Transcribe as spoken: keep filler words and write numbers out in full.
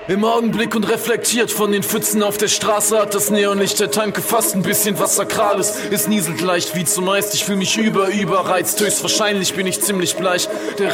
Im Augenblick und reflektiert von den Pfützen auf der Straße hat das Neonlicht der Tanke fast ein bisschen was Sakrales. Es nieselt leicht wie zumeist, ich fühl mich über, überreizt, höchstwahrscheinlich bin ich ziemlich bleich. Der